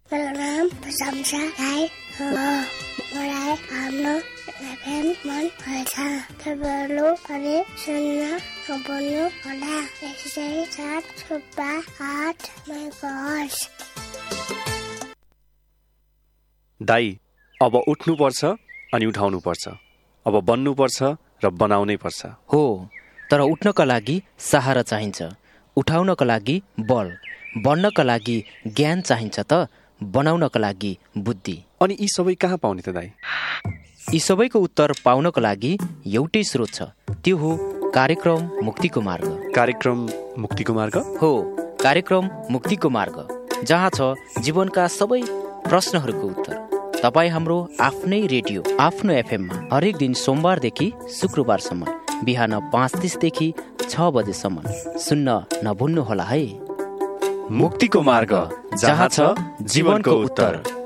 मेरो नाम प्रशंसा राई हो। मलाई हाम्रो एफएम मन पर्छ। तपाईँहरू पनि सुन्न नभुल्नु होला। 107.8 मेगाहर्ज। दाई, अब उठ्नुपर्छ अनि उठाउनुपर्छ। अब बन्नुपर्छ र बनाउनै पर्छ। हो, तर उठ्नका लागि सहारा चाहिन्छ, उठाउनका लागि बल, बन्नका लागि ज्ञान चाहिन्छ त बनाउनका लागि बुद्धि। अनि यी सबै कहाँ पाउने त दाई? यी सबैको उत्तर पाउनको लागि एउटै स्रोत छ, त्यो हो कार्यक्रम मुक्तिको मार्ग। कार्यक्रम मुक्तिको मार्ग? हो, कार्यक्रम मुक्तिको मार्ग, जहाँ छ जीवनका सबै प्रश्नहरूको उत्तर। तपाईँ हाम्रो आफ्नै रेडियो, आफ्नो एफएममा हरेक दिन सोमबारदेखि शुक्रबारसम्म बिहान 5:30 देखि 6 बजेसम्म सुन्न नभुल्नुहोला है। मुक्तिको मार्ग, जहाँ छ जीवनको उत्तर।